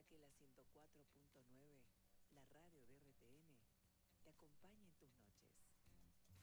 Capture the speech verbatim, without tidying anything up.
Que la ciento cuatro punto nueve, la radio de R T N, te acompañe en tus noches.